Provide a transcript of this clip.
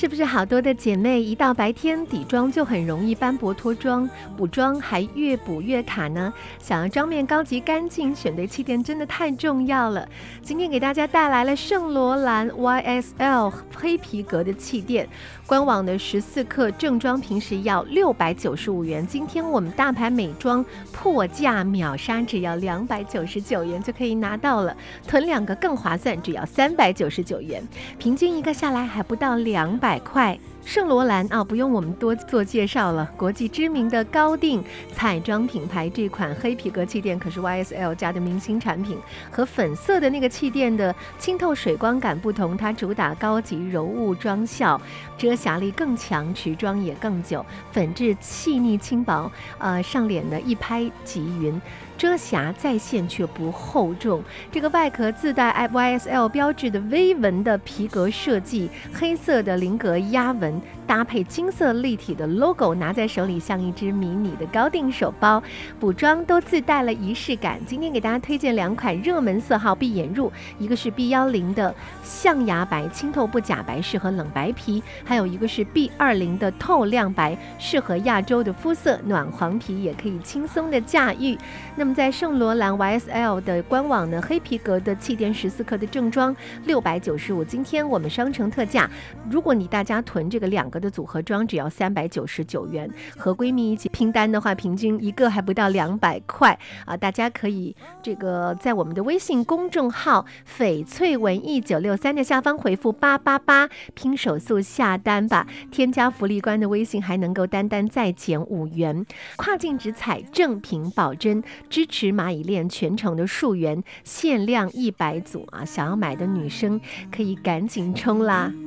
是不是好多的姐妹一到白天底妆就很容易斑驳脱妆，补妆还越补越卡呢？想要妆面高级干净，选对气垫真的太重要了。今天给大家带来了圣罗兰 YSL 黑皮革的气垫，官网的14克正装平时要695元，今天我们大牌美妆破价秒杀，只要299元就可以拿到了，囤2个更划算，只要399元，平均一个下来还不到200块。圣罗兰不用我们多做介绍了，国际知名的高定彩妆品牌，这款黑皮革气垫可是 YSL 家的明星产品。和粉色的那个气垫的清透水光感不同，它主打高级柔雾妆效，遮瑕力更强，持妆也更久，粉质细腻轻薄，上脸的一拍即匀，遮瑕在线却不厚重。这个外壳自带 YSL 标志的微纹的皮革设计，黑色的菱格压纹搭配金色立体的 logo， 拿在手里像一只迷你的高定手包，补妆都自带了仪式感。今天给大家推荐2款热门色号必眼入，一个是 B10 的象牙白，清透不假白，适合冷白皮，还有一个是 B20 的透亮白，适合亚洲的肤色，暖黄皮也可以轻松的驾驭。那么在圣罗兰 YSL 的官网呢，黑皮革的气垫14克的正装695，今天我们商城特价，如果大家囤这个2个的组合装，只要399元，和闺蜜一起拼单的话，平均一个还不到200块啊！大家可以在我们的微信公众号翡翠文艺963的下方回复888，拼手速下单吧。添加福利官的微信还能够单再减5元，跨境直采正品保真，支持蚂蚁链全程的溯源，限量100组啊！想要买的女生可以赶紧冲啦！